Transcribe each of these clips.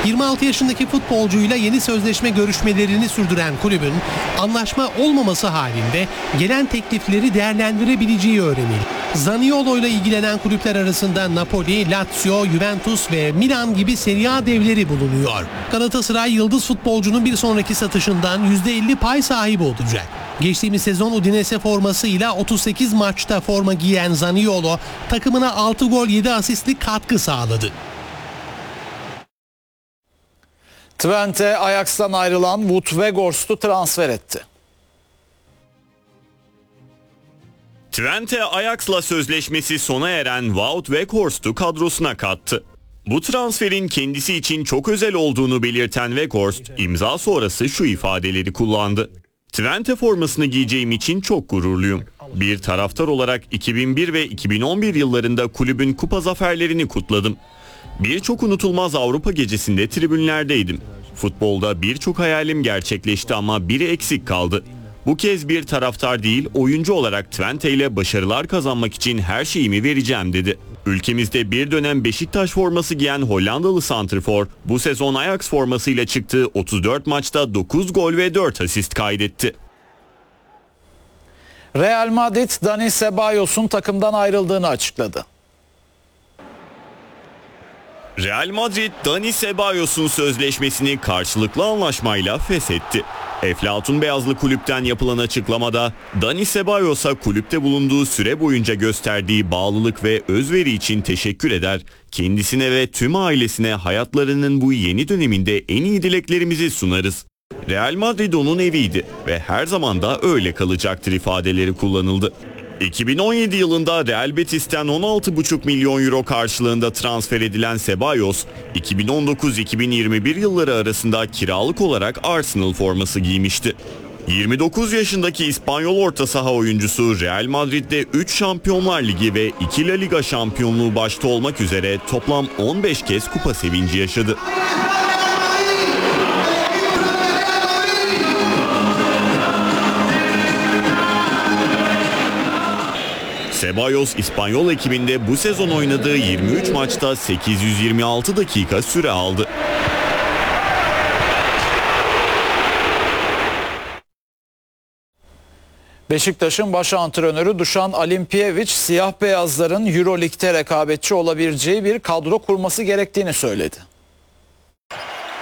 26 yaşındaki futbolcuyla yeni sözleşme görüşmelerini sürdüren kulübün anlaşma olmaması halinde gelen teklifleri değerlendirebileceği öğrenildi. Zaniolo ile ilgilenen kulüpler arasında Napoli, Lazio, Juventus ve Milan gibi Serie A devleri bulunuyor. Galatasaray yıldız futbolcunun bir sonraki satışından %50 pay sahibi olacak. Geçtiğimiz sezon Udinese formasıyla 38 maçta forma giyen Zaniolo takımına 6 gol 7 asistlik katkı sağladı. Twente Ajax'tan ayrılan Wout Weghorst'u transfer etti. Twente Ajax'la sözleşmesi sona eren Wout Weghorst'u kadrosuna kattı. Bu transferin kendisi için çok özel olduğunu belirten Weghorst, imza sonrası şu ifadeleri kullandı. Twente formasını giyeceğim için çok gururluyum. Bir taraftar olarak 2001 ve 2011 yıllarında kulübün kupa zaferlerini kutladım. Birçok unutulmaz Avrupa gecesinde tribünlerdeydim. Futbolda birçok hayalim gerçekleşti ama biri eksik kaldı. Bu kez bir taraftar değil, oyuncu olarak Twente ile başarılar kazanmak için her şeyimi vereceğim dedi. Ülkemizde bir dönem Beşiktaş forması giyen Hollandalı santrfor bu sezon Ajax formasıyla çıktığı 34 maçta 9 gol ve 4 asist kaydetti. Real Madrid Dani Cebalos'un takımdan ayrıldığını açıkladı. Real Madrid, Dani Cebalos'un sözleşmesini karşılıklı anlaşmayla feshetti. Eflatun Beyazlı kulüpten yapılan açıklamada Dani Cebalos'a kulüpte bulunduğu süre boyunca gösterdiği bağlılık ve özveri için teşekkür eder, kendisine ve tüm ailesine hayatlarının bu yeni döneminde en iyi dileklerimizi sunarız. Real Madrid onun eviydi ve her zaman da öyle kalacaktır ifadeleri kullanıldı. 2017 yılında Real Betis'ten 16,5 milyon euro karşılığında transfer edilen Ceballos, 2019-2021 yılları arasında kiralık olarak Arsenal forması giymişti. 29 yaşındaki İspanyol orta saha oyuncusu Real Madrid'de 3 Şampiyonlar Ligi ve 2 La Liga şampiyonluğu başta olmak üzere toplam 15 kez kupa sevinci yaşadı. Ceballos, İspanyol ekibinde bu sezon oynadığı 23 maçta 826 dakika süre aldı. Beşiktaş'ın baş antrenörü Dušan Alimpijević, siyah beyazların Euroleague'de rekabetçi olabileceği bir kadro kurması gerektiğini söyledi.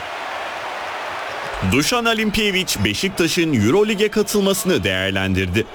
Dušan Alimpijević, Beşiktaş'ın Euroleague'e katılmasını değerlendirdi.